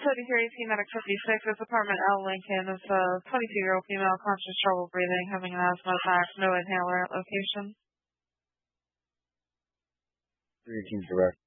3318 Medic 56, it's apartment L Lincoln. It's a 22-year-old female, conscious trouble breathing, having an asthma attack, no inhaler at location. 318 direct.